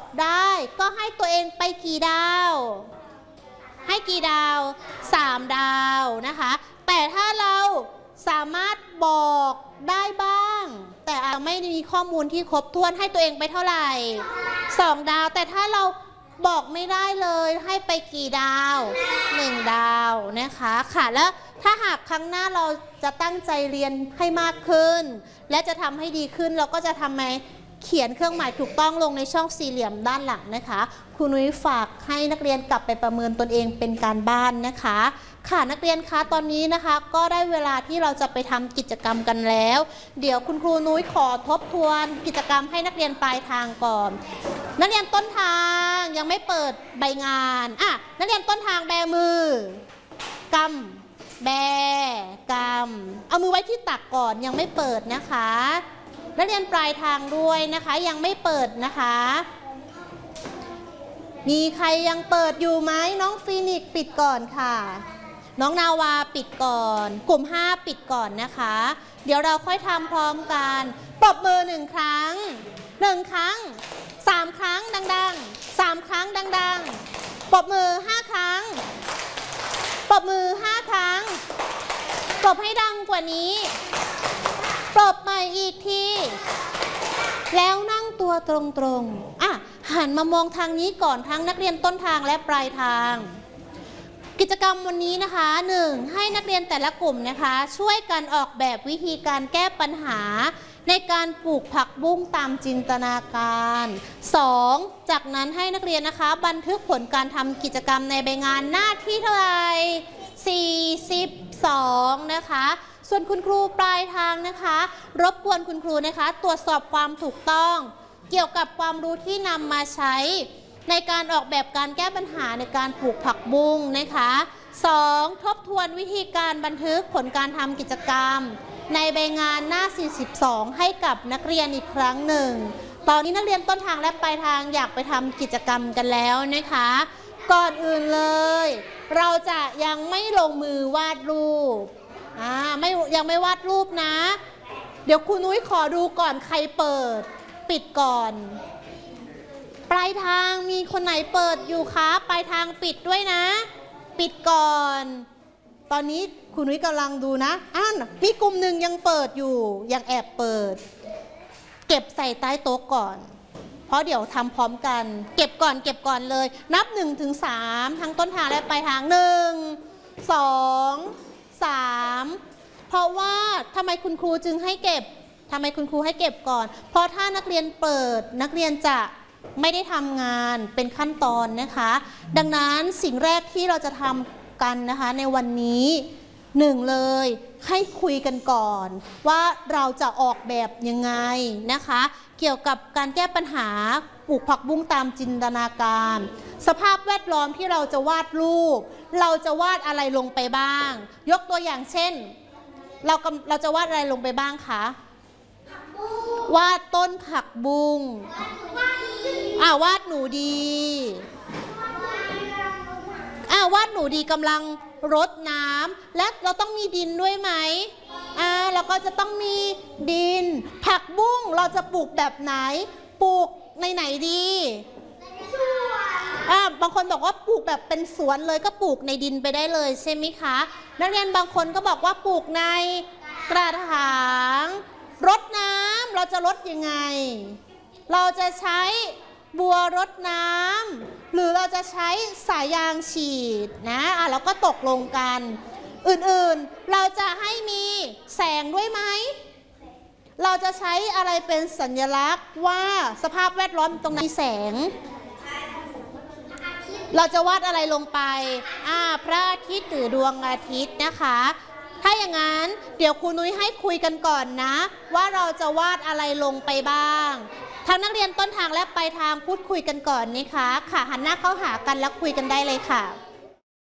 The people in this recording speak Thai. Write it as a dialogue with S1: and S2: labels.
S1: ได้ก็ให้ตัวเองไปกี่ดาวให้กี่ดาว3 ดาวนะคะแต่ถ้าเราสามารถบอกได้บ้างแต่ไม่มีข้อมูลที่ครบถ้วนให้ตัวเองไปเท่าไหร่2 ดาวแต่ถ้าเราบอกไม่ได้เลยให้ไปกี่ดาว1 ดาวนะคะค่ะแล้วถ้าหากครั้งหน้าเราจะตั้งใจเรียนให้มากขึ้นและจะทำให้ดีขึ้นเราก็จะทำไงเขียนเครื่องหมายถูกต้องลงในช่องสี่เหลี่ยมด้านหลังนะคะครูนุ้ยฝากให้นักเรียนกลับไปประเมินตนเองเป็นการบ้านนะคะค่ะนักเรียนคะตอนนี้นะคะก็ได้เวลาที่เราจะไปทำกิจกรรมกันแล้วเดี๋ยวคุณครูนุ้ยขอทบทวนกิจกรรมให้นักเรียนปลายทางก่อนนักเรียนต้นทางยังไม่เปิดใบงานนักเรียนต้นทางแบมือกำแบกำเอามือไว้ที่ตักก่อนยังไม่เปิดนะคะนักเรียนปลายทางด้วยนะคะยังไม่เปิดนะคะมีใครยังเปิดอยู่ไหมน้องฟีนิกซ์ปิดก่อนค่ะน้องนาวาปิดก่อนกลุ่ม5ปิดก่อนนะคะเดี๋ยวเราค่อยทำพร้อมกันปรบมือ1 ครั้ง1 ครั้ง3 ครั้งดังๆ3 ครั้งดังๆปรบมือ5 ครั้งปรบมือ5 ครั้งปรบให้ดังกว่านี้ปรบใหม่อีกทีแล้วนั่งตัวตรงๆหันมามองทางนี้ก่อนทั้งนักเรียนต้นทางและปลายทางกิจกรรมวันนี้นะคะ1ให้นักเรียนแต่ละกลุ่มนะคะช่วยกันออกแบบวิธีการแก้ปัญหาในการปลูกผักบุ้งตามจินตนาการ2จากนั้นให้นักเรียนนะคะบันทึกผลการทำกิจกรรมในใบงานหน้าที่เท่าไหร่42นะคะส่วนคุณครูปลายทางนะคะรบกวนคุณครูนะคะตรวจสอบความถูกต้องเกี่ยวกับความรู้ที่นำมาใช้ในการออกแบบการแก้ปัญหาในการปลูกผักบุ้งนะคะ2ทบทวนวิธีการบันทึกผลการทำกิจกรรมในใบงานหน้า42ให้กับนักเรียนอีกครั้งหนึ่งตอนนี้นักเรียนต้นทางและปลายทางอยากไปทำกิจกรรมกันแล้วนะคะก่อนอื่นเลยเราจะยังไม่ลงมือวาดรูปยังไม่วาดรูปนะเดี๋ยวครูนุ้ยขอดูก่อนใครเปิดปิดก่อนปลายทางมีคนไหนเปิดอยู่คะปลายทางปิดด้วยนะปิดก่อนตอนนี้ครูนุ้ยกำลังดูนะมีกลุ่มหนึ่งยังเปิดอยู่ยังแอบเปิดเก็บใส่ใต้โต๊ะก่อนเพราะเดี๋ยวทำพร้อมกันเก็บก่อนเลยนับ1 ถึง 3ทั้งต้นทางและปลายทาง1 2 3เพราะว่าทำไมคุณครูจึงให้เก็บก่อนเพราะถ้านักเรียนเปิดนักเรียนจะไม่ได้ทำงานเป็นขั้นตอนนะคะดังนั้นสิ่งแรกที่เราจะทำกันนะคะในวันนี้1เลยให้คุยกันก่อนว่าเราจะออกแบบยังไงนะคะเกี่ยวกับการแก้ปัญหาปลูกผักบุ้งตามจินตนาการสภาพแวดล้อมที่เราจะวาดรูปเราจะวาดอะไรลงไปบ้างยกตัวอย่างเช่นเราจะวาดอะไรลงไปบ้างคะวาดต้นผักบุ้งวาดหนูดีวาดหนูดีกำลังรดน้ำและเราต้องมีดินด้วยไหมเราก็จะต้องมีดินผักบุ้งเราจะปลูกแบบไหนปลูกในไหนดีบางคนบอกว่าปลูกแบบเป็นสวนเลยก็ปลูกในดินไปได้เลยใช่ไหมคะนักเรียนบางคนก็บอกว่าปลูกในกระถางรดน้ำเราจะรดยังไงเราจะใช้บัวรดน้ำหรือเราจะใช้สายยางฉีดนะเราก็ตกลงกันอื่นๆเราจะให้มีแสงด้วยไหมเราจะใช้อะไรเป็นสัญลักษณ์ว่าสภาพแวดล้อมตรงนั้นมีแสงเราจะวาดอะไรลงไปพระอาทิตย์หรือดวงอาทิตย์นะคะถ้าอย่างนั้นเดี๋ยวครูนุ้ยให้คุยกันก่อนนะว่าเราจะวาดอะไรลงไปบ้างทั้งนักเรียนต้นทางและปลายทางพูดคุยกันก่อนนะคะค่ะหันหน้าเข้าหากันแล้วคุยกันได้เลยค่ะ